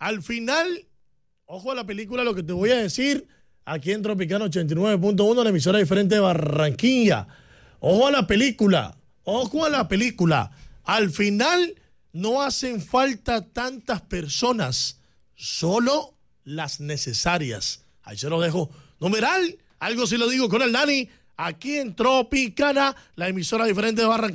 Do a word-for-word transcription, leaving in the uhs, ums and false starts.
Al final, ojo a la película, lo que te voy a decir, aquí en Tropicano ochenta y nueve punto uno, la emisora diferente de Barranquilla. Ojo a la película, ojo a la película. Al final no hacen falta tantas personas, solo las necesarias. Ahí se lo dejo. Numeral, algo sí lo digo con el Dani, aquí en Tropicana, la emisora diferente de Barranquilla.